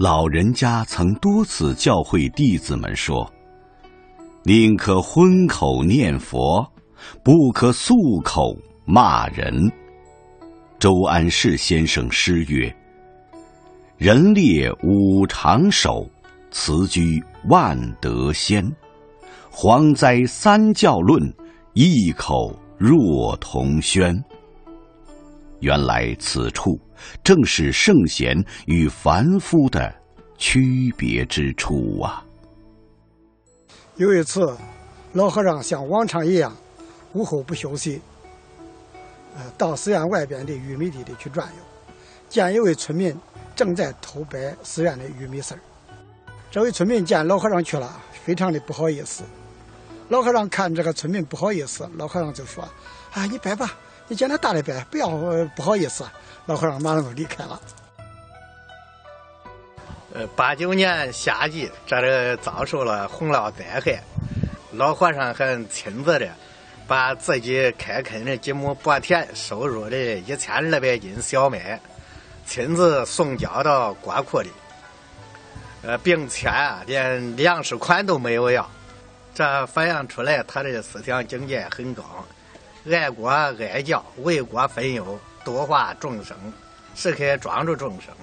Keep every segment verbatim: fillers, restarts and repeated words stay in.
老人家曾多次教诲弟子们说：宁可荤口念佛，不可素口骂人。周安世先生诗曰：人列五常守，辞居万德先。蝗灾三教论，异口若同轩。原来此处正是圣贤与凡夫的区别之处啊。 有一次，老和尚像往常一样，午后不休息，呃，到寺院外边的玉米地里去转悠，见一位村民正在偷掰寺院的玉米丝儿。这位村民见老和尚去了，非常的不好意思。老和尚看这个村民不好意思，老和尚就说：“啊，你掰吧，你见他大的掰，不要、呃、不好意思。”老和尚马上就离开了。 呃，八九年夏季，这里遭受了洪涝灾害，老和尚还亲自的把自己开垦的几亩薄田收入的一千二百斤小麦，亲自送交到国库里，呃，并且啊，连粮食款都没有要。这反映出来他的思想境界很高，爱国爱教，为国分忧，度化众生，时刻庄注众生。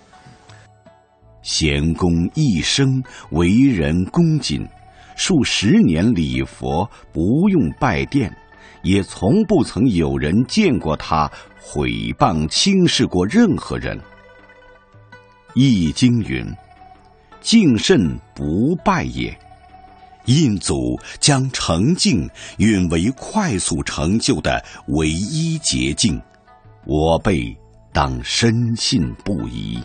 贤公一生为人恭谨，数十年礼佛，不用拜殿，也从不曾有人见过他毁谤轻视过任何人。易经云：敬慎不败也。印祖将成敬允为快速成就的唯一捷径，我辈当深信不疑。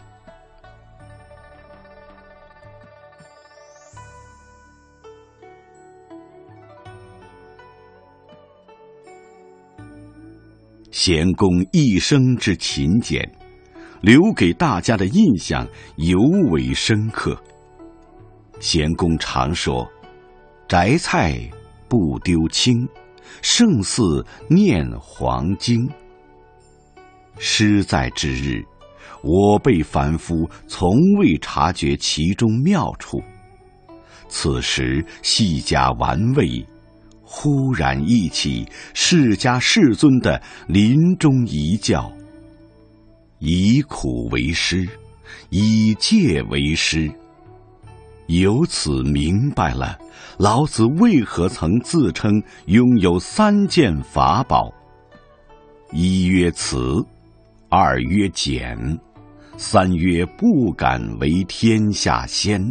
贤公一生之勤俭，留给大家的印象尤为深刻。贤公常说：摘菜不丢青，胜似念黄经。诗在之日，我辈凡夫从未察觉其中妙处，此时细加玩味，忽然忆起释迦世尊的临终遗教：以苦为师，以戒为师。由此明白了老子为何曾自称拥有三件法宝：一曰慈，二曰俭，三曰不敢为天下先。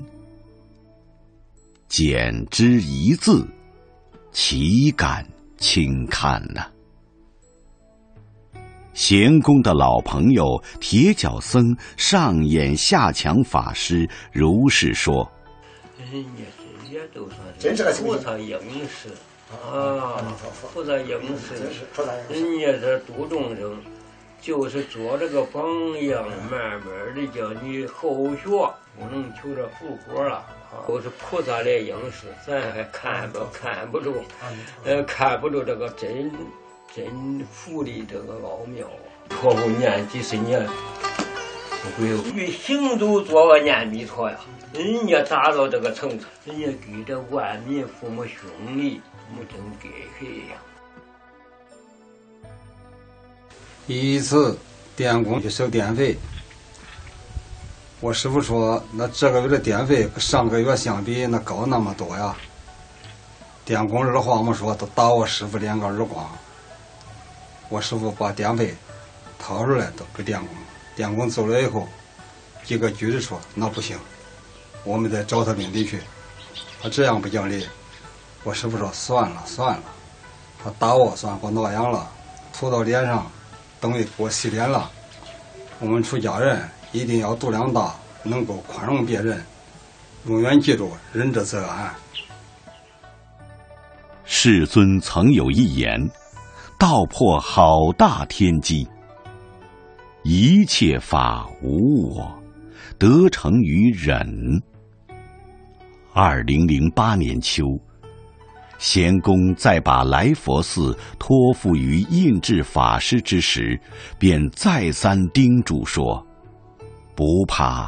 俭之一字，岂敢轻看呢、啊？贤公的老朋友铁脚僧上演下强法师如是说： 人家这些都算是菩萨应时啊，菩萨应时，人家这度众生，就是做这个榜样，慢慢的叫你后学，不能求着复活了。都是菩萨来应时，咱还看不看不住，呃，看不住这个真真福的这个奥妙。托付念几十年，不会与行走做个念弥陀呀。人家达到这个层次，人家给这万民父母兄弟，我真给谁呀？ 一次电工去收电费，我师傅说，那这个月的电费跟上个月相比，那高那么多呀。电工二话没说，都打我师傅两个耳光。我师傅把电费掏出来都给电工，电工走了以后，几个局子说那不行，我们得找他领地去。他这样不讲理，我师傅说算了算了，他打我算给我挠痒了，涂到脸上，等于给我洗脸了。我们出家人一定要度量大，能够宽容别人，永远记住仁者则安。 世尊曾有一言，道破好大天机：一切法无我，得成于忍。二零零八年秋，贤公在把来佛寺托付于印智法师之时，便再三叮嘱说：不怕